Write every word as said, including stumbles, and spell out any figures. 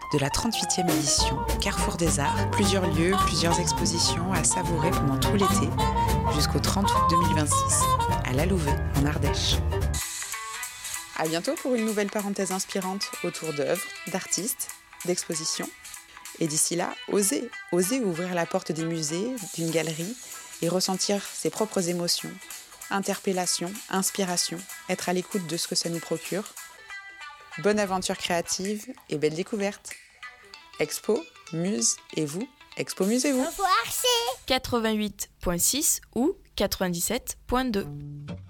de la trente-huitième édition Carrefour des Arts. Plusieurs lieux, plusieurs expositions à savourer pendant tout l'été, jusqu'au trente août deux mille vingt-six, à La Louvet, en Ardèche. À bientôt pour une nouvelle parenthèse inspirante autour d'œuvres, d'artistes, d'expositions. Et d'ici là, osez, osez ouvrir la porte des musées, d'une galerie et ressentir ses propres émotions, interpellations, inspirations, être à l'écoute de ce que ça nous procure. Bonne aventure créative et belle découverte. Expo, Muse et vous, expomusez-vous. quatre-vingt-huit virgule six ou quatre-vingt-dix-sept virgule deux.